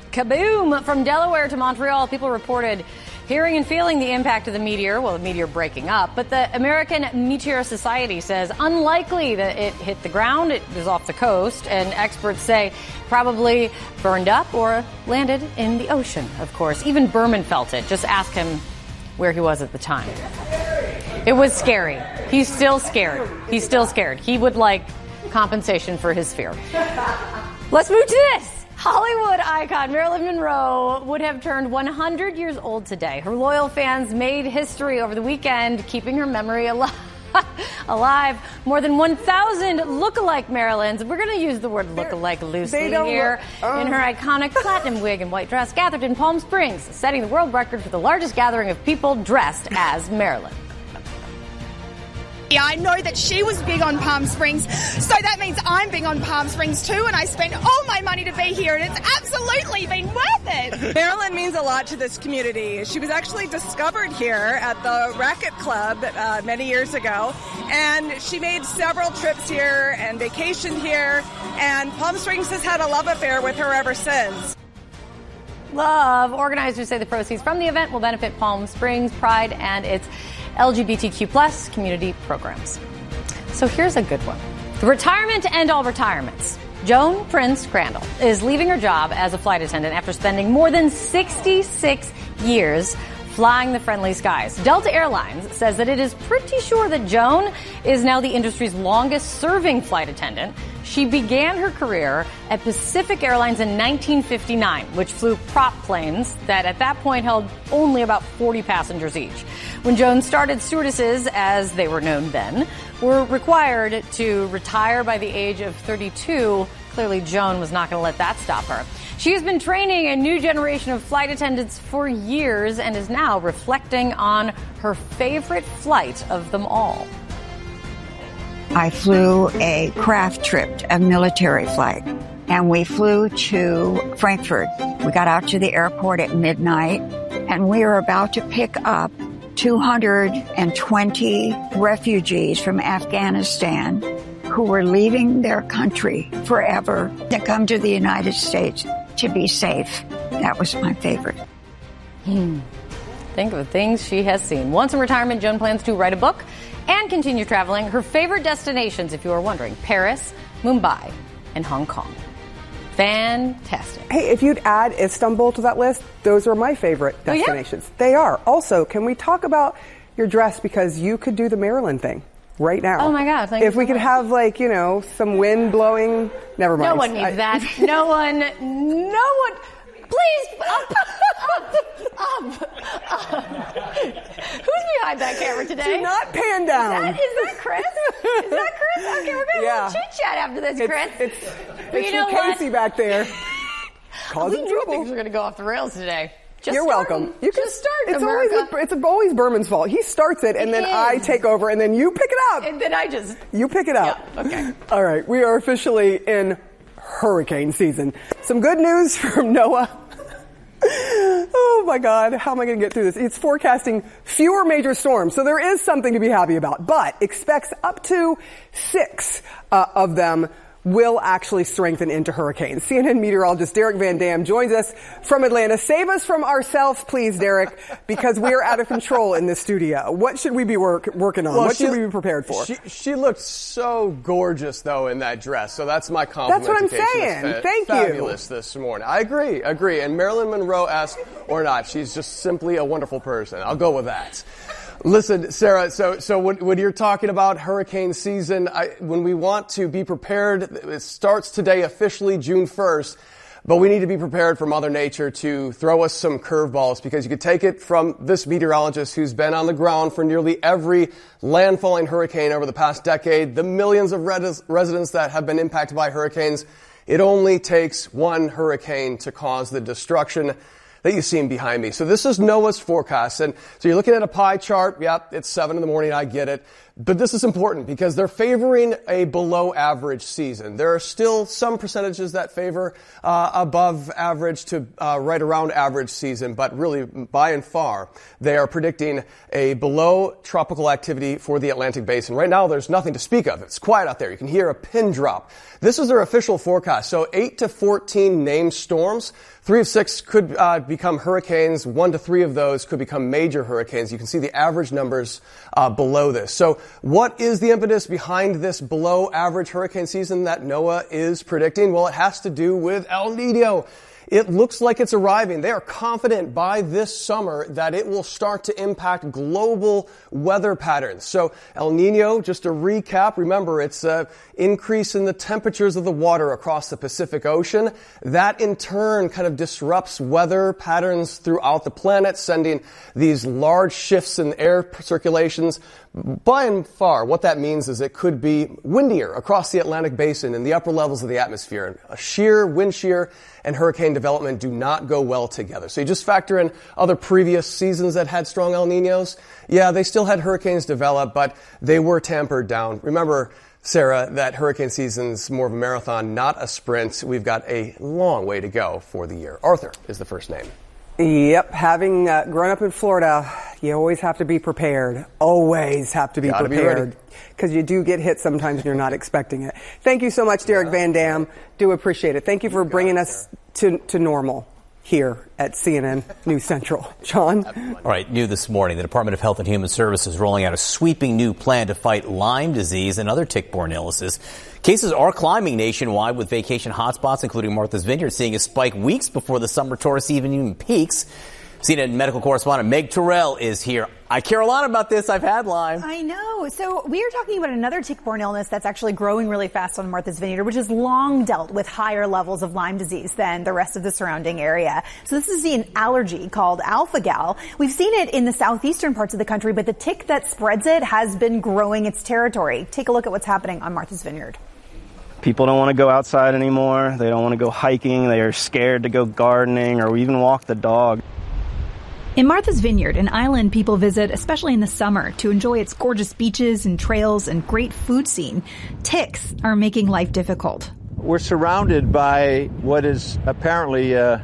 Kaboom! From Delaware to Montreal, people reported hearing and feeling the impact of the meteor, well, the meteor breaking up. But the American Meteor Society says unlikely that it hit the ground. It was off the coast, and experts say probably burned up or landed in the ocean, of course. Even Berman felt it. Just ask him where he was at the time. It was scary. He's still scared. He's still scared. He would like compensation for his fear. Let's move to this. Hollywood icon Marilyn Monroe would have turned 100 years old today. Her loyal fans made history over the weekend, keeping her memory alive. More than 1,000 look-alike Marilyns, we're going to use the word look-alike loosely here, in her iconic platinum wig and white dress, gathered in Palm Springs, setting the world record for the largest gathering of people dressed as Marilyn. Yeah, I know that she was big on Palm Springs, so that means I'm big on Palm Springs too, and I spent all my money to be here, and it's absolutely been worth it. Marilyn means a lot to this community. She was actually discovered here at the Racquet Club many years ago, and she made several trips here and vacationed here, and Palm Springs has had a love affair with her ever since. Love. Organizers say the proceeds from the event will benefit Palm Springs Pride and its LGBTQ plus community programs. So here's a good one. The retirement to end all retirements. Joan Prince Crandall is leaving her job as a flight attendant after spending more than 66 years flying the friendly skies. Delta Airlines says that it is pretty sure that Joan is now the industry's longest serving flight attendant. She began her career at Pacific Airlines in 1959, which flew prop planes that at that point held only about 40 passengers each. When Joan started, stewardesses, as they were known then, were required to retire by the age of 32. Clearly, Joan was not going to let that stop her. She has been training a new generation of flight attendants for years and is now reflecting on her favorite flight of them all. I flew a craft trip, a military flight, and we flew to Frankfurt. We got out to the airport at midnight, and we were about to pick up 220 refugees from Afghanistan who were leaving their country forever to come to the United States to be safe. That was my favorite. Think of the things she has seen. Once in retirement, Joan plans to write a book and continue traveling. Her favorite destinations, if you are wondering, Paris, Mumbai, and Hong Kong. Fantastic. Hey, if you'd add Istanbul to that list, those are my favorite destinations. Oh, yeah? They are. Also, can we talk about your dress, because you could do the Marilyn thing right now. Oh my God. If we could have, like, you know, some wind blowing. Never mind. No one needs that. No one. Please, up. Who's behind that camera today? Do not pan down. Is that Chris? Okay, we're going to chit-chat after this, Chris. It's you know Casey back there. Causing trouble. Things are going to go off the rails today. You're welcome. You can start, it's America. It's always Berman's fault. He starts it, and then I take over, and then you pick it up. And then You pick it up. Yeah, okay. All right, we are officially in hurricane season. Some good news from NOAA. Oh my God, how am I going to get through this? It's forecasting fewer major storms, so there is something to be happy about, but expects up to 6 of them will actually strengthen into hurricanes. CNN meteorologist Derek Van Dam joins us from Atlanta. Save us from ourselves, please, Derek, because we're out of control in this studio. What should we be working on? What should we be prepared for? She looked so gorgeous, though, in that dress. So that's my compliment. That's what I'm saying. Thank you. Fabulous this morning. I agree. And Marilyn Monroe-esque or not, she's just simply a wonderful person. I'll go with that. Listen, Sarah, so when you're talking about hurricane season, when we want to be prepared, it starts today officially June 1st, but we need to be prepared for Mother Nature to throw us some curveballs, because you could take it from this meteorologist who's been on the ground for nearly every landfalling hurricane over the past decade, the millions of residents that have been impacted by hurricanes. It only takes one hurricane to cause the destruction that you see behind me. So this is NOAA's forecast. And so you're looking at a pie chart. Yep, it's 7 in the morning. I get it. But this is important because they're favoring a below average season. There are still some percentages that favor above average to right around average season, but really by and far they are predicting a below tropical activity for the Atlantic Basin. Right now there's nothing to speak of. It's quiet out there. You can hear a pin drop. This is their official forecast. So 8 to 14 named storms. 3 of 6 could become hurricanes. 1 to 3 of those could become major hurricanes. You can see the average numbers below this. So what is the impetus behind this below average hurricane season that NOAA is predicting? Well, it has to do with El Nino. It looks like it's arriving. They are confident by this summer that it will start to impact global weather patterns. So El Nino, just to recap, remember it's an increase in the temperatures of the water across the Pacific Ocean. That in turn kind of disrupts weather patterns throughout the planet, sending these large shifts in air circulations. By and far, what that means is it could be windier across the Atlantic Basin in the upper levels of the atmosphere. Wind shear and hurricane development do not go well together. So you just factor in other previous seasons that had strong El Ninos. Yeah, they still had hurricanes develop, but they were tampered down. Remember, Sarah, that hurricane season's more of a marathon, not a sprint. We've got a long way to go for the year. Arthur is the first name. Yep, having grown up in Florida, you always have to be prepared. Always have to be prepared. Because you do get hit sometimes and you're not expecting it. Thank you so much, Derek Van Dam. Do appreciate it. Thank you for bringing us to normal here at CNN News Central. John? All right, new this morning, the Department of Health and Human Services is rolling out a sweeping new plan to fight Lyme disease and other tick-borne illnesses. Cases are climbing nationwide, with vacation hotspots, including Martha's Vineyard, seeing a spike weeks before the summer tourist season even peaks. CNN medical correspondent Meg Terrell is here. I care a lot about this. I've had Lyme. I know. So we are talking about another tick-borne illness that's actually growing really fast on Martha's Vineyard, which has long dealt with higher levels of Lyme disease than the rest of the surrounding area. So this is an allergy called alpha-gal. We've seen it in the southeastern parts of the country, but the tick that spreads it has been growing its territory. Take a look at what's happening on Martha's Vineyard. People don't want to go outside anymore. They don't want to go hiking. They are scared to go gardening or even walk the dog. In Martha's Vineyard, an island people visit, especially in the summer, to enjoy its gorgeous beaches and trails and great food scene, ticks are making life difficult. We're surrounded by what is apparently a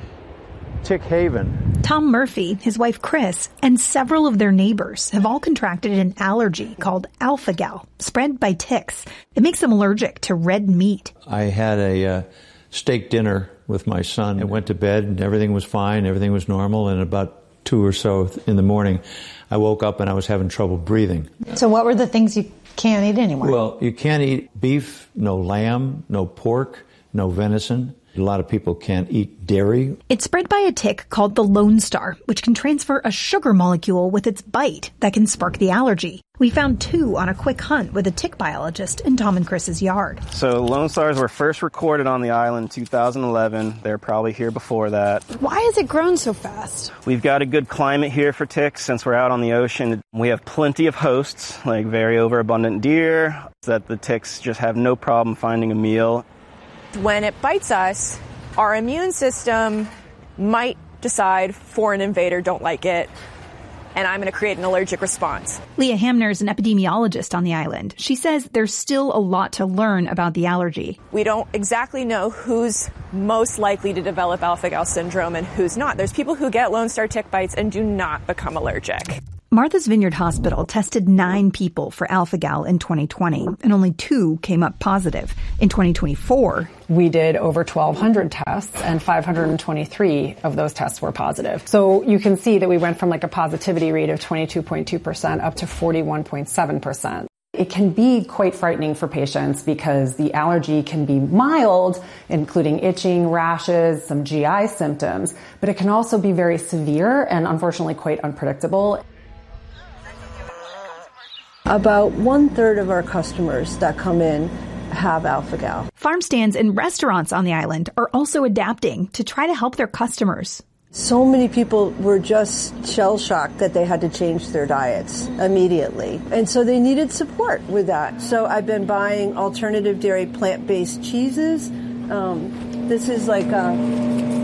tick haven. Tom Murphy, his wife Chris, and several of their neighbors have all contracted an allergy called alpha-gal, spread by ticks. It makes them allergic to red meat. I had a steak dinner with my son. I went to bed and everything was fine, everything was normal, and about 2 or so in the morning, I woke up and I was having trouble breathing. So what were the things you can't eat anymore? Well, you can't eat beef, no lamb, no pork, no venison. A lot of people can't eat dairy. It's spread by a tick called the Lone Star, which can transfer a sugar molecule with its bite that can spark the allergy. We found 2 on a quick hunt with a tick biologist in Tom and Chris's yard. So Lone Stars were first recorded on the island in 2011. They're probably here before that. Why has it grown so fast? We've got a good climate here for ticks since we're out on the ocean. We have plenty of hosts, like very overabundant deer, that the ticks just have no problem finding a meal. When it bites us, our immune system might decide foreign invader, don't like it, and I'm going to create an allergic response. Leah Hamner is an epidemiologist on the island. She says there's still a lot to learn about the allergy. We don't exactly know who's most likely to develop alpha-gal syndrome and who's not. There's people who get Lone Star tick bites and do not become allergic. Martha's Vineyard Hospital tested 9 people for alpha-gal in 2020, and only 2 came up positive. In 2024, we did over 1,200 tests, and 523 of those tests were positive. So you can see that we went from like a positivity rate of 22.2% up to 41.7%. It can be quite frightening for patients because the allergy can be mild, including itching, rashes, some GI symptoms, but it can also be very severe and unfortunately quite unpredictable. About 1/3 of our customers that come in have alpha-gal. Farm stands and restaurants on the island are also adapting to try to help their customers. So many people were just shell-shocked that they had to change their diets immediately. And so they needed support with that. So I've been buying alternative dairy plant-based cheeses. This is like a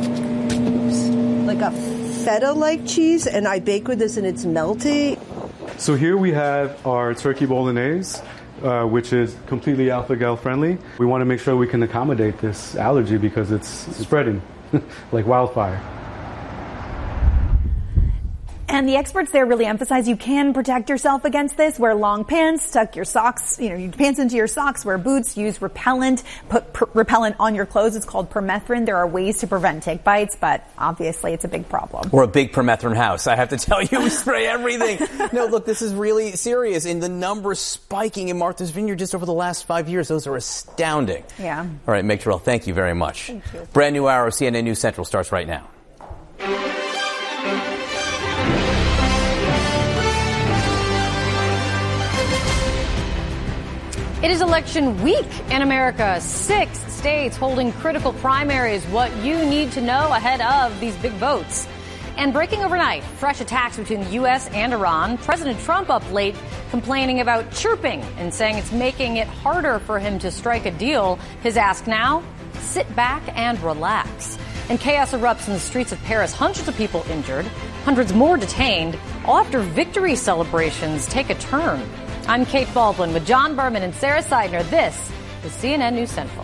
feta-like cheese, and I bake with this and it's melty. So here we have our turkey bolognese, which is completely alpha-gal friendly. We want to make sure we can accommodate this allergy because it's spreading like wildfire. And the experts there really emphasize you can protect yourself against this. Wear long pants, tuck your socks, your pants into your socks, wear boots, use repellent, put repellent on your clothes. It's called permethrin. There are ways to prevent tick bites, but obviously it's a big problem. We're a big permethrin house. I have to tell you, we spray everything. No, look, this is really serious. And the numbers spiking in Martha's Vineyard just over the last 5 years, those are astounding. Yeah. All right, Meg Terrell, thank you very much. Thank you. Brand new hour of CNN News Central starts right now. It is election week in America. 6 states holding critical primaries. What you need to know ahead of these big votes. And breaking overnight, fresh attacks between the U.S. and Iran. President Trump up late complaining about chirping and saying it's making it harder for him to strike a deal. His ask now, sit back and relax. And chaos erupts in the streets of Paris. Hundreds of people injured, hundreds more detained, all after victory celebrations take a turn. I'm Kate Baldwin with John Berman and Sarah Seidner. This is CNN News Central.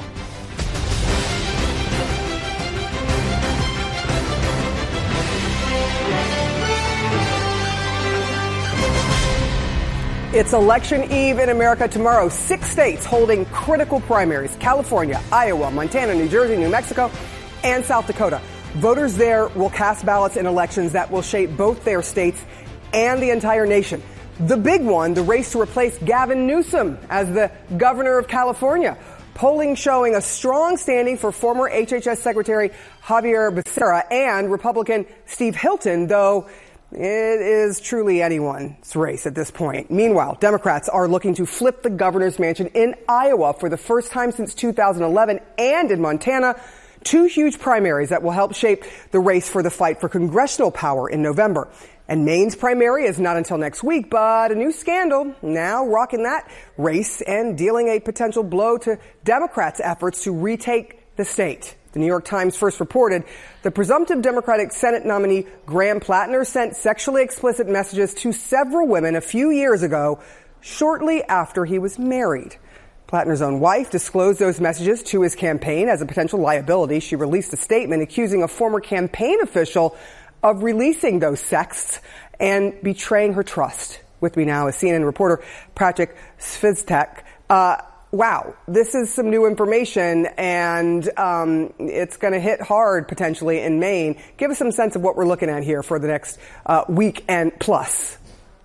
It's election eve in America tomorrow. 6 states holding critical primaries: California, Iowa, Montana, New Jersey, New Mexico, and South Dakota. Voters there will cast ballots in elections that will shape both their states and the entire nation. The big one, the race to replace Gavin Newsom as the governor of California. Polling showing a strong standing for former HHS Secretary Javier Becerra and Republican Steve Hilton, though it is truly anyone's race at this point. Meanwhile, Democrats are looking to flip the governor's mansion in Iowa for the first time since 2011, and in Montana, 2 huge primaries that will help shape the race for the fight for congressional power in November. And Maine's primary is not until next week, but a new scandal now rocking that race and dealing a potential blow to Democrats' efforts to retake the state. The New York Times first reported the presumptive Democratic Senate nominee Graham Plattner sent sexually explicit messages to several women a few years ago, shortly after he was married. Plattner's own wife disclosed those messages to his campaign as a potential liability. She released a statement accusing a former campaign official of releasing those sexts and betraying her trust. With me now is CNN reporter Patrick Svitek. Wow, this is some new information, and it's going to hit hard potentially in Maine. Give us some sense of what we're looking at here for the next week and plus.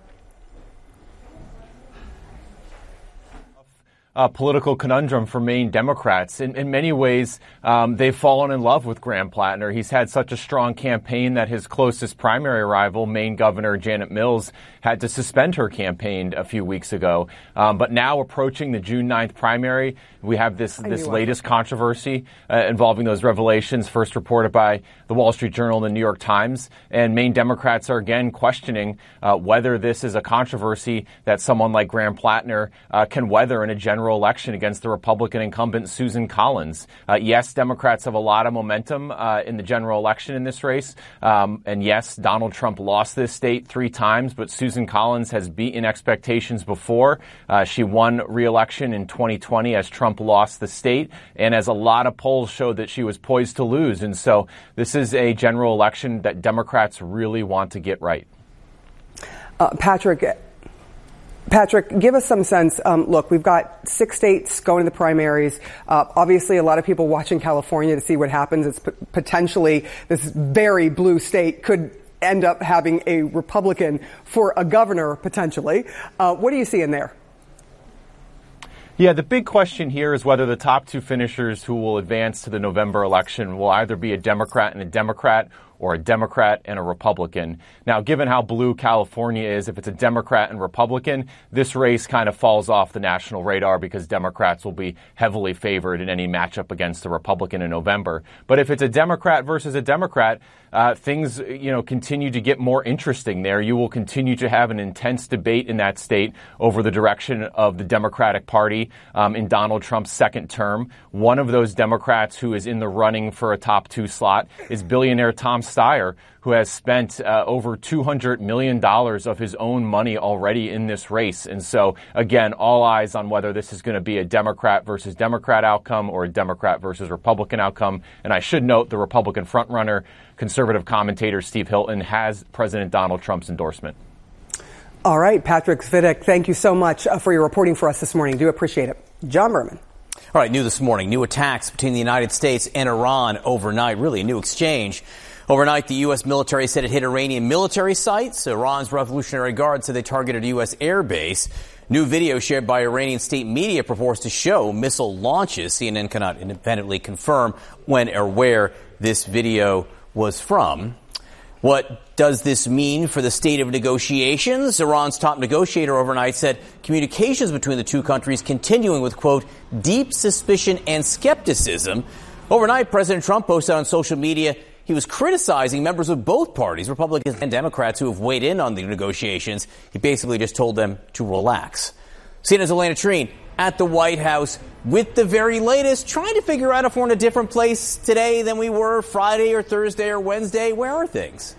Political conundrum for Maine Democrats. In many ways, they've fallen in love with Graham Plattner. He's had such a strong campaign that his closest primary rival, Maine Governor Janet Mills, had to suspend her campaign a few weeks ago. But now approaching the June 9th primary, we have this latest controversy involving those revelations, first reported by the Wall Street Journal and the New York Times. And Maine Democrats are again questioning whether this is a controversy that someone like Graham Plattner can weather in a general election against the Republican incumbent Susan Collins. Yes, Democrats have a lot of momentum in the general election in this race. And yes, Donald Trump lost this state 3 times, but Susan Collins has beaten expectations before. She won re-election in 2020 as Trump lost the state, and as a lot of polls showed that she was poised to lose. And so this is a general election that Democrats really want to get right. Patrick, give us some sense. Look, we've got 6 states going to the primaries. Obviously, a lot of people watching California to see what happens. It's potentially this very blue state could end up having a Republican for a governor, potentially. What do you see in there? Yeah, the big question here is whether the top 2 finishers who will advance to the November election will either be a Democrat and a Democrat or a Democrat and a Republican. Now, given how blue California is, if it's a Democrat and Republican, this race kind of falls off the national radar because Democrats will be heavily favored in any matchup against the Republican in November. But if it's a Democrat versus a Democrat, things, continue to get more interesting there. You will continue to have an intense debate in that state over the direction of the Democratic Party in Donald Trump's second term. One of those Democrats who is in the running for a top 2 slot is billionaire Tom Steyer, who has spent over $200 million of his own money already in this race. And so, again, all eyes on whether this is going to be a Democrat versus Democrat outcome or a Democrat versus Republican outcome. And I should note the Republican frontrunner, conservative commentator Steve Hilton, has President Donald Trump's endorsement. All right, Patrick Svitek, thank you so much for your reporting for us this morning. Do appreciate it. John Berman. All right, new this morning, new attacks between the United States and Iran overnight, really a new exchange. Overnight, the U.S. military said it hit Iranian military sites. Iran's Revolutionary Guard said they targeted a U.S. air base. New video shared by Iranian state media purports to show missile launches. CNN cannot independently confirm when or where this video was from. What does this mean for the state of negotiations? Iran's top negotiator overnight said communications between the two countries continuing with, quote, deep suspicion and skepticism. Overnight, President Trump posted on social media he was criticizing members of both parties, Republicans and Democrats, who have weighed in on the negotiations. He basically just told them to relax. CNN's Elena Trine at the White House with the very latest, trying to figure out if we're in a different place today than we were Friday or Thursday or Wednesday. Where are things?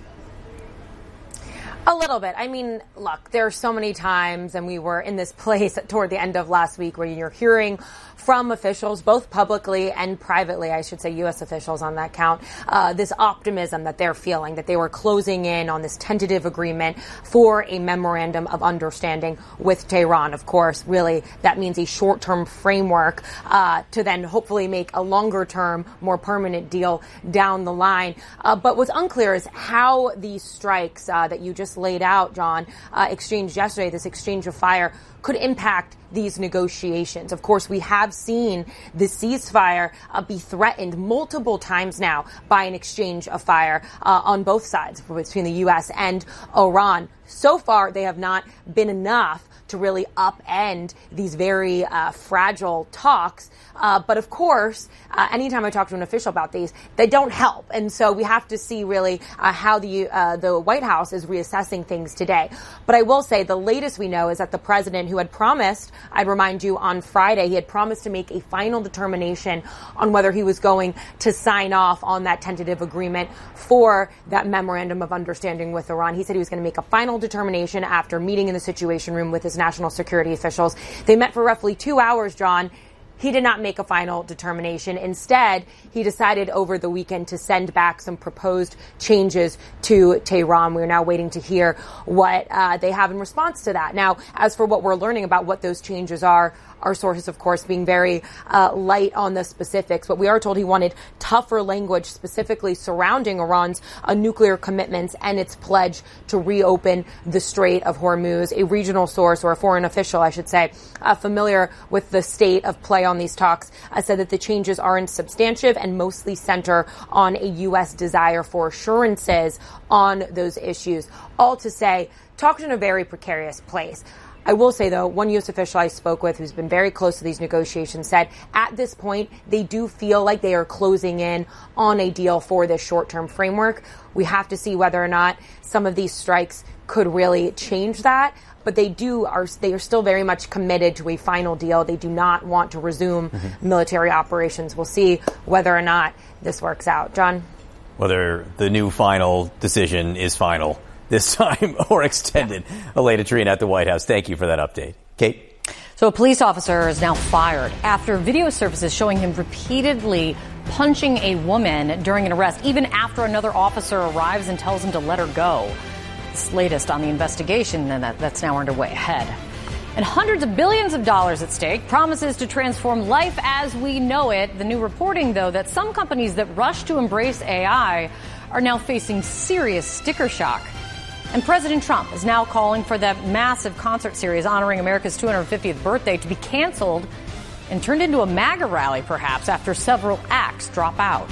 A little bit. I mean, look, there are so many times, and we were in this place toward the end of last week where you're hearing from officials, both publicly and privately, I should say U.S. officials on that count, this optimism that they're feeling, that they were closing in on this tentative agreement for a memorandum of understanding with Tehran. Of course, really, that means a short-term framework to then hopefully make a longer-term, more permanent deal down the line. But what's unclear is how these strikes that you just laid out, John, exchanged yesterday, this exchange of fire, could impact these negotiations. Of course, we have seen the ceasefire be threatened multiple times now by an exchange of fire on both sides between the U.S. and Iran. So far, they have not been enough to really upend these very fragile talks. But of course, anytime I talk to an official about these, they don't help. And so we have to see really how the White House is reassessing things today. But I will say the latest we know is that the president, who had promised, I'd remind you, on Friday, he had promised to make a final determination on whether he was going to sign off on that tentative agreement for that memorandum of understanding with Iran. He said he was going to make a final determination after meeting in the Situation Room with his national security officials. They met for roughly 2 hours, John. He did not make a final determination. Instead, he decided over the weekend to send back some proposed changes to Tehran. We are now waiting to hear what they have in response to that. Now, as for what we're learning about what those changes are, our sources, of course, being very light on the specifics. But we are told he wanted tougher language specifically surrounding Iran's nuclear commitments and its pledge to reopen the Strait of Hormuz. A regional source, or a foreign official, I should say, familiar with the state of play on these talks, said that the changes aren't substantive and mostly center on a U.S. desire for assurances on those issues. All to say, talks in a very precarious place. I will say, though, one U.S. official I spoke with who's been very close to these negotiations said at this point they do feel like they are closing in on a deal for this short-term framework. We have to see whether or not some of these strikes could really change that. But they are still very much committed to a final deal. They do not want to resume military operations. We'll see whether or not this works out. John? Whether the new final decision is final this time or extended. Elena Trine at the White House. Thank you for that update. Kate? So a police officer is now fired after video surfaces showing him repeatedly punching a woman during an arrest, even after another officer arrives and tells him to let her go. This latest on the investigation, and that's now underway ahead. And hundreds of billions of dollars at stake, promises to transform life as we know it. The new reporting, though, that some companies that rush to embrace AI are now facing serious sticker shock. And President Trump is now calling for that massive concert series honoring America's 250th birthday to be canceled and turned into a MAGA rally, perhaps, after several acts drop out.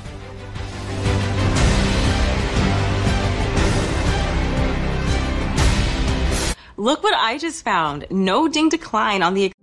Look what I just found. No ding decline on the...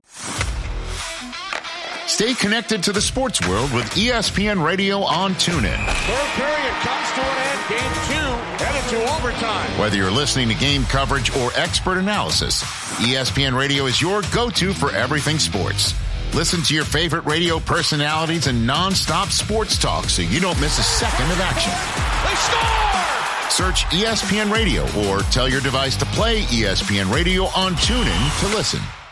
Stay connected to the sports world with ESPN Radio on TuneIn. Third period comes to an end. Game 2 headed to overtime. Whether you're listening to game coverage or expert analysis, ESPN Radio is your go-to for everything sports. Listen to your favorite radio personalities and nonstop sports talk so you don't miss a second of action. They score! Search ESPN Radio or tell your device to play ESPN Radio on TuneIn to listen.